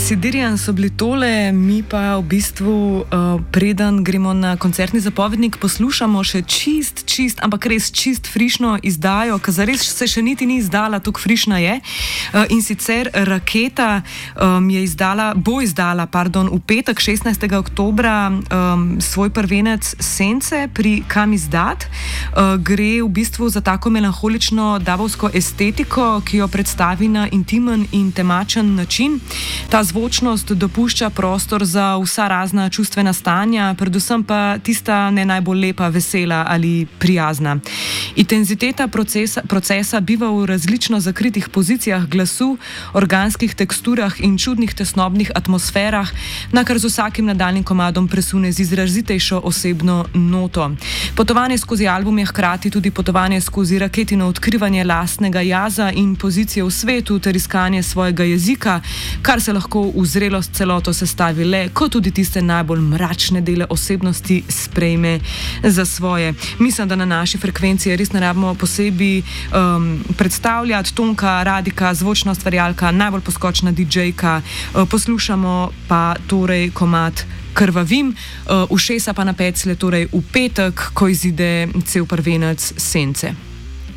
Sidirian so bili tole, mi pa v bistvu, preden gremo na koncertni zapovednik, poslušamo še ampak res čist frišno izdajo, ki zares se še niti ni izdala, tako frišna je. In sicer Raketa bo izdala v petek, 16. oktobra, svoj prvenec Sence pri Kam izdat. Gre v bistvu za tako melanholično davovsko estetiko, ki jo predstavi na intimen in temačen način. Ta zvočnost dopušča prostor za vsa razna čustvena stanja, predvsem pa tista ne najbolj lepa, vesela ali prijazna. Intenziteta procesa biva v različno zakritih pozicijah glasu, organskih teksturah in čudnih tesnobnih atmosferah, na kar z vsakim nadaljnjim komadom presune z izrazitejšo osebno noto. Potovanje skozi album je hkrati tudi potovanje skozi Raketino odkrivanje lastnega jaza in pozicije v svetu ter iskanje svojega jezika, kar se lahko v zrelost celoto sestavi le, ko tudi tiste najbolj mračne dele osebnosti sprejme za svoje. Mislim, da na naši frekvenciji res ne rabimo posebej predstavljati. Tonka, radika, zvočna ustvarjalka, najbolj poskočna DJ-ka. Poslušamo pa torej komad Krvavim, ušesa pa na peclje torej v petek, ko izide cel prvenec Sence.